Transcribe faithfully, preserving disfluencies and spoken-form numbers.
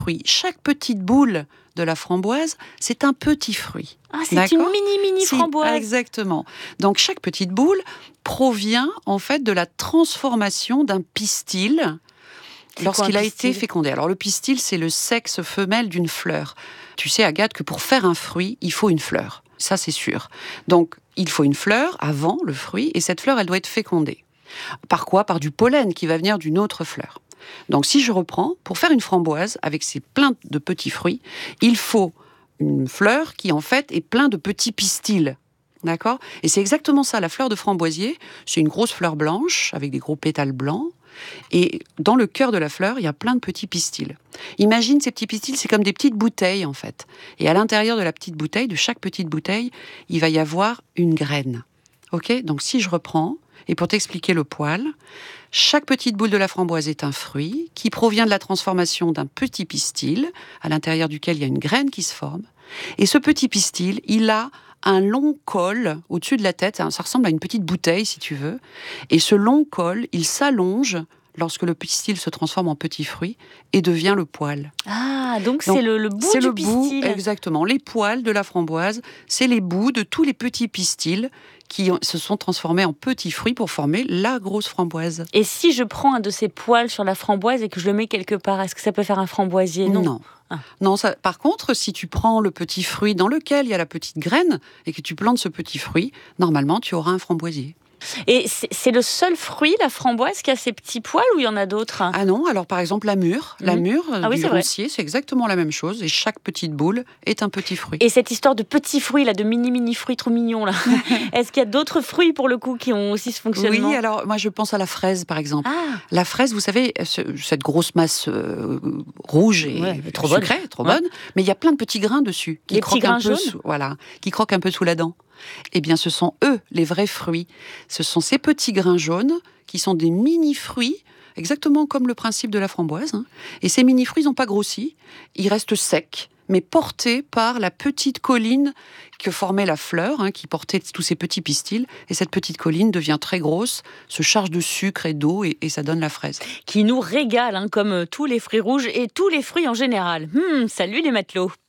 fruit. Chaque petite boule de la framboise, c'est un petit fruit. Ah, c'est D'accord ? une mini-mini Si, framboise. exactement. Donc, chaque petite boule provient, en fait, de la transformation d'un pistil C'est lorsqu'il quoi, un a été pistil fécondé. Alors, le pistil, c'est le sexe femelle d'une fleur. Tu sais, Agathe, que pour faire un fruit, il faut une fleur. Ça, c'est sûr. Donc, il faut une fleur avant le fruit, et cette fleur, elle doit être fécondée. Par quoi ? Par du pollen qui va venir d'une autre fleur. Donc, si je reprends, pour faire une framboise avec ses plein de petits fruits, il faut une fleur qui, en fait, est plein de petits pistils. D'accord ? Et c'est exactement ça, la fleur de framboisier. C'est une grosse fleur blanche avec des gros pétales blancs. Et dans le cœur de la fleur, il y a plein de petits pistils. Imagine ces petits pistils, c'est comme des petites bouteilles, en fait. Et à l'intérieur de la petite bouteille, de chaque petite bouteille, il va y avoir une graine. Ok ? Donc, si je reprends, et pour t'expliquer le poil, chaque petite boule de la framboise est un fruit qui provient de la transformation d'un petit pistil, à l'intérieur duquel il y a une graine qui se forme. Et ce petit pistil, il a un long col au-dessus de la tête. Ça ressemble à une petite bouteille, si tu veux. Et ce long col, il s'allonge lorsque le pistil se transforme en petit fruit et devient le poil. Ah, donc, Donc, c'est le, le bout c'est du le bout, pistil. exactement. Les poils de la framboise, c'est les bouts de tous les petits pistils qui ont- se sont transformés en petits fruits pour former la grosse framboise. Et si je prends un de ces poils sur la framboise et que je le mets quelque part, est-ce que ça peut faire un framboisier ? Non. Non. Ah. Non, ça, par contre, si tu prends le petit fruit dans lequel il y a la petite graine et que tu plantes ce petit fruit, normalement, tu auras un framboisier. Et c'est, c'est le seul fruit, la framboise, qui a ces petits poils, ou il y en a d'autres ? Ah non, alors par exemple, la mûre, la Mhm. mûre Ah oui, du c'est vrai. roncier, c'est exactement la même chose et chaque petite boule est un petit fruit. Et cette histoire de petits fruits, là, de mini-mini fruits trop mignons, là, est-ce qu'il y a d'autres fruits, pour le coup, qui ont aussi ce fonctionnement ? Oui, alors moi je pense à la fraise par exemple. Ah, La fraise, vous savez, ce- cette grosse masse euh, rouge et Ouais, trop bonne. sucrée, trop Ouais. bonne, mais il y a plein de petits grains dessus qui Les petits croquent un grains peu, jaunes sous, voilà, qui croquent un peu sous la dent. Eh bien, ce sont eux les vrais fruits. Ce sont ces petits grains jaunes qui sont des mini-fruits, exactement comme le principe de la framboise. hein. Et ces mini-fruits n'ont pas grossi, ils restent secs, mais portés par la petite colline que formait la fleur, hein, qui portait tous ces petits pistils. Et cette petite colline devient très grosse, se charge de sucre et d'eau, et, et ça donne la fraise. qui nous régale, hein, comme tous les fruits rouges et tous les fruits en général. Hum, salut les matelots.